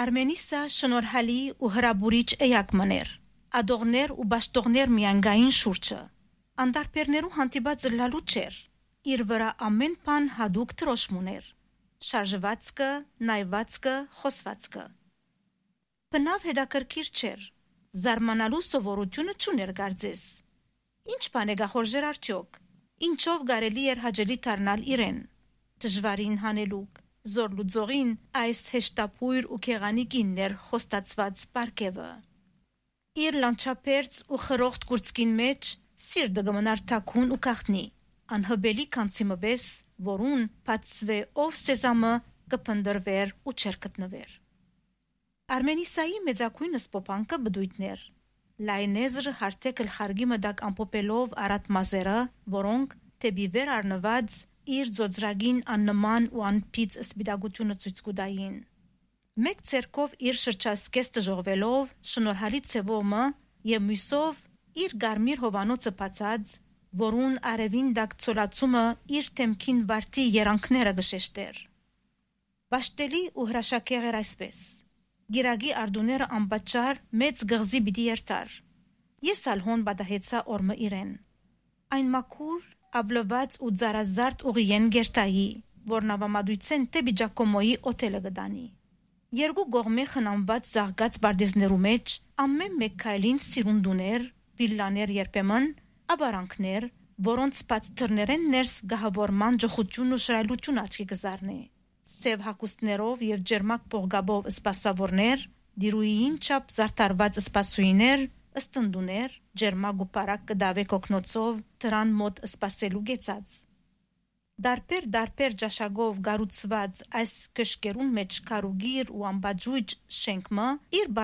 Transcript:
Արմենիսը շնորհալի ու հրաբուրիչ էակ մներ, ադողներ ու բաշտողներ միանգային շուրջը, անդարպերներու հանդիպած զլալու չեր, իր վրա ամեն բան հադուկ տրոշմուներ, շարժվածքը, նայվածքը, խոսվածքը։ Բնավ հետաքրքիր չէր, զարմանալու սովորությունը չուներ գարձես։ Ինչ բան է գախորժեր արդյոք, ինչով կարելի էր հաճելի դառնալ իրեն, դժվարին հանելուկ, զոր լուծողին այս հեշտապույր ու քեղանիկիններ խոստացված պարգևը։ Իր լանչապերց ու խրոխտ կուրծքին մեջ սիրտը գմնար թաքուն ու կախնի, անհբելի կանցի մբես, որուն բացվե ով սեզամը կփնդրվեր ու չեր գտնվեր։ Արմենիսայի մեծակույնս պոպանքը բդույթներ, լայնեզր հարթեկլ խարգի մդակ ամպոպելով արատ մազերը, որոնք թեպի վեր առնված իր ծոծրագին աննման ու անփից սպիտակությունը ցույց կուտային։ Մեկ ցերկով իր շրջասկեստը ժողվելով շնորհալի ցևոմը եւ մյուսով իր գարմիր հովանոցը բացած, որուն արևին դակ ցոլացումը իր թեմքին վարտի երանքները գշեշտեր։ Բաշտելի ու հրաշակեղ էր այսպես։ Գիրագի արդուները անպատճառ մեծ գղզի պիտի երթար։ Ես ալհոն բադահեցա օրմը իրեն։ Այն մաքուր աբլված ու ծարազարդ ուղիեն գերտայի, որ նավամատույցեն տեպի Ջակոմոյի օթելը գտանի։ Երկու կողմի խնամված զաղկած բարդեզներու մեջ ամեն մեկ քայլին սիրունդուներ, վիլլաներ երբեմն, աբարանքներ, որոնց բաց դռներեն ներս գահավորման ջոխություն ու շրայլություն աչքի կզարնե։ Սև հագուստներով եւ ջերմակ փողգաբով սպասավորներ, դիրուին չափ զարդարված սպասուիներ, ըստնդուներ, ջերմակ ու պարակ կդավե կոկնոցով դրան մոտ սպասելու գեցած։ Դարբեր ջաշագով գառուցված այս կշկերուն մեջ կարուգիր ու ամբաջույջ շենքմը իր